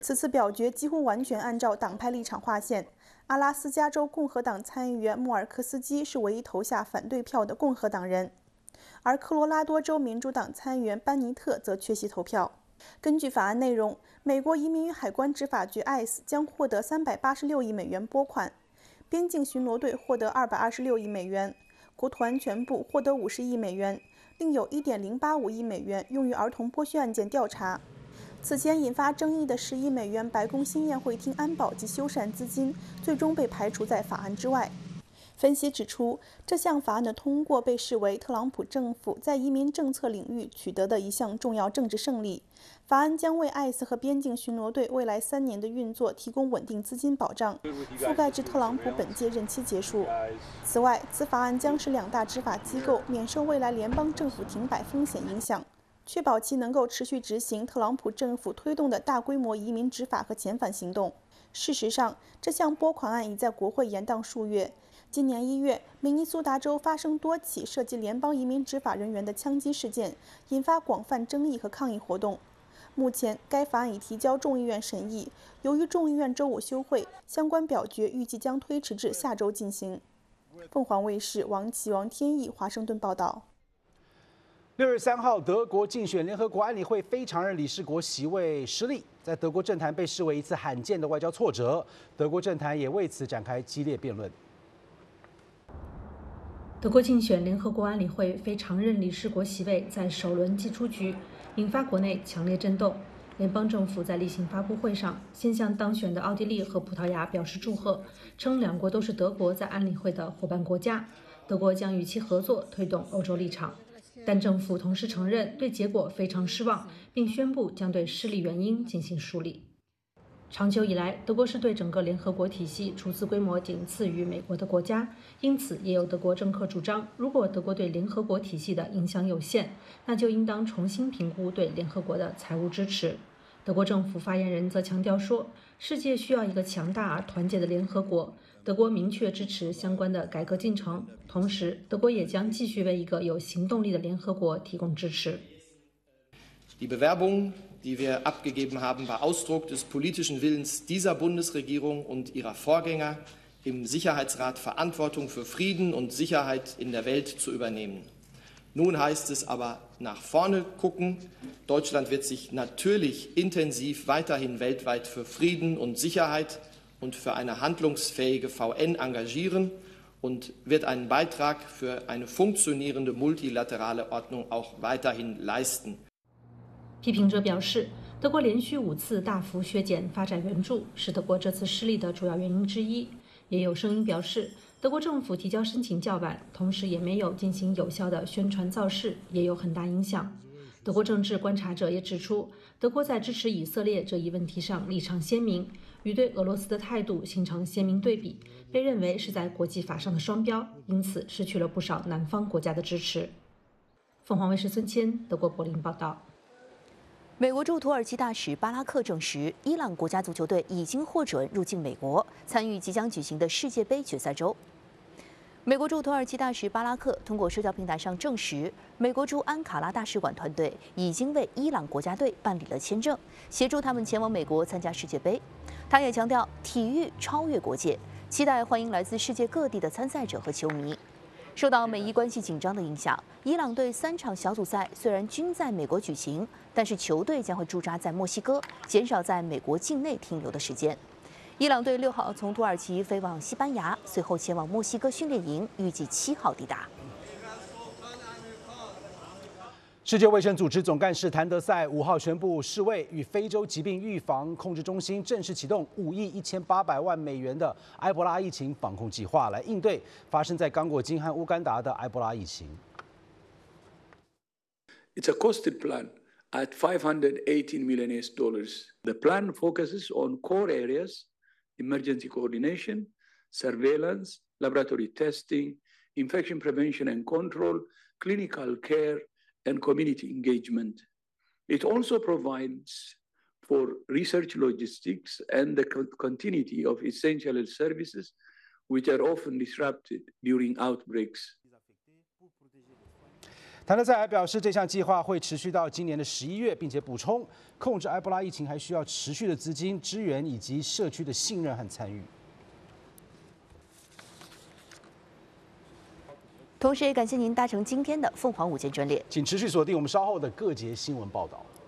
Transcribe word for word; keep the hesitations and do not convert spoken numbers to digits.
此次表决几乎完全按照党派立场划线。阿拉斯加州共和党参议员穆尔克斯基是唯一投下反对票的共和党人，而科罗拉多州民主党参议员班尼特则缺席投票。根据法案内容，美国移民与海关执法局 I C E 将获得三百八十六亿美元拨款，边境巡逻队获得二百二十六亿美元，国土安全部获得五十亿美元，另有一点零八五亿美元用于儿童剥削案件调查。此前引发争议的十亿美元白宫新宴会厅安保及修缮资金，最终被排除在法案之外。分析指出，这项法案的通过被视为特朗普政府在移民政策领域取得的一项重要政治胜利。法案将为 I C E 和边境巡逻队未来三年的运作提供稳定资金保障，覆盖至特朗普本届任期结束。此外，此法案将使两大执法机构免受未来联邦政府停摆风险影响，确保其能够持续执行特朗普政府推动的大规模移民执法和遣返行动。事实上，这项拨款案已在国会延宕数月。今年一月，明尼苏达州发生多起涉及联邦移民执法人员的枪击事件，引发广泛争议和抗议活动。目前，该法案已提交众议院审议，由于众议院周五休会，相关表决预计将推迟至下周进行。凤凰卫视王琦、王天意华盛顿报道。 六月三号，德国竞选联合国安理会非常任理事国席位失利，在德国政坛被视为一次罕见的外交挫折。德国政坛也为此展开激烈辩论。 德国竞选联合国安理会非常任理事国席位在首轮即出局，引发国内强烈震动。联邦政府在例行发布会上，先向当选的奥地利和葡萄牙表示祝贺，称两国都是德国在安理会的伙伴国家，德国将与其合作推动欧洲立场。但政府同时承认对结果非常失望，并宣布将对失利原因进行梳理。长久以来，德国是对整个联合国体系出资规模仅次于美国的国家，因此也有德国政客主张，如果德国对联合国体系的影响有限，那就应当重新评估对联合国的财务支持。德国政府发言人则强调说，世界需要一个强大而团结的联合国，德国明确支持相关的改革进程，同时德国也将继续为一个有行动力的联合国提供支持。 Die Bewerbung, die wir abgegeben haben, war Ausdruck des politischen Willens dieser Bundesregierung und ihrer Vorgänger, im Sicherheitsrat Verantwortung für Frieden und Sicherheit in der Welt zu übernehmen. Nun heißt es aber nach vorne gucken. Deutschland wird sich natürlich intensiv weiterhin weltweit für Frieden und Sicherheit und für eine handlungsfähige V N engagieren und wird einen Beitrag für eine funktionierende multilaterale Ordnung auch weiterhin leisten. 批评者表示，德国连续五次大幅削减发展援助是德国这次失利的主要原因之一。也有声音表示，德国政府提交申请较晚，同时也没有进行有效的宣传造势，也有很大影响。德国政治观察者也指出，德国在支持以色列这一问题上立场鲜明，与对俄罗斯的态度形成鲜明对比，被认为是在国际法上的双标，因此失去了不少南方国家的支持。凤凰卫视孙谦，德国柏林报道。 美国驻土耳其大使巴拉克证实，伊朗国家足球队已经获准入境美国，参与即将举行的世界杯决赛周。美国驻土耳其大使巴拉克通过社交平台上证实，美国驻安卡拉大使馆团队已经为伊朗国家队办理了签证，协助他们前往美国参加世界杯。他也强调，体育超越国界，期待欢迎来自世界各地的参赛者和球迷。受到美伊关系紧张的影响，伊朗队三场小组赛虽然均在美国举行，但是球队将会驻扎在墨西哥，减少在美国境内停留的时间。伊朗队六号从土耳其飞往西班牙，随后前往墨西哥训练营，预计七号抵达。 世界卫生组织总干事谭德赛五号宣布，世卫与非洲疾病预防控制中心正式启动五亿一千八百万美元的埃博拉疫情防控计划，来应对发生在刚果金和乌干达的埃博拉疫情。 It's a costed plan at five hundred eighteen million U S dollars. The plan focuses on core areas: emergency coordination, surveillance, laboratory testing, infection prevention and control, clinical care, and community engagement. It also provides for research logistics and the continuity of essential services, which are often disrupted during outbreaks. 谭德赛还表示，这项计划会持续到今年的十一月，并且补充，控制埃博拉疫情还需要持续的资金支援以及社区的信任和参与。 同时，也感谢您搭乘今天的凤凰午间专列， 请持续锁定我们稍后的各节新闻报道。